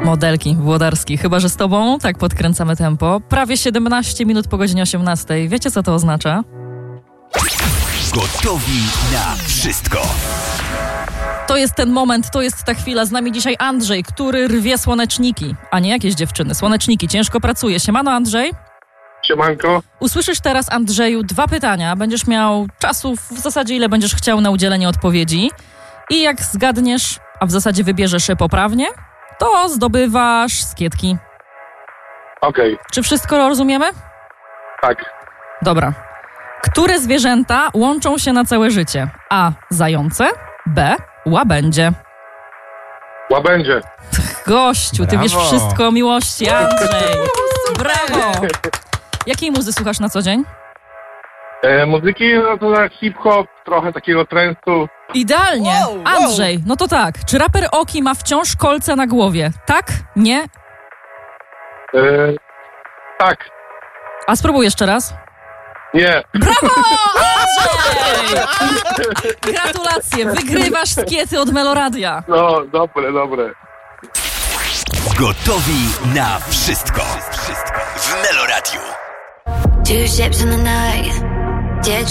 Modelki Włodarski. Chyba że z tobą tak podkręcamy tempo. Prawie 17 minut po godzinie 18. Wiecie, co to oznacza? Gotowi na wszystko. To jest ten moment, to jest ta chwila. Z nami dzisiaj Andrzej, który rwie słoneczniki, a nie jakieś dziewczyny. Słoneczniki, ciężko pracuje. Siemano, Andrzej. Siemanko. Usłyszysz teraz, Andrzeju, 2 pytania. Będziesz miał czasu w zasadzie, ile będziesz chciał na udzielenie odpowiedzi. I jak zgadniesz, a w zasadzie wybierzesz je poprawnie, to zdobywasz skietki. Okej, Czy wszystko rozumiemy? tak. Dobra. Które zwierzęta łączą się na całe życie? A. Zające. B. Łabędzie. Łabędzie. Gościu, ty Brawo. wiesz wszystko o miłości, Andrzej. Brawo. Jakiej muzy słuchasz na co dzień? Muzyki, no to tak hip-hop, trochę takiego transu. Idealnie. Wow. Andrzej, no to tak. Czy raper Oki ma wciąż kolce na głowie? Tak? Nie? Tak. A spróbuj jeszcze raz. Nie. Brawo, Andrzej! Gratulacje, wygrywasz skiety od Meloradia. No, dobre. Gotowi na wszystko. W Meloradiu. 2 ships in the night. Yeah,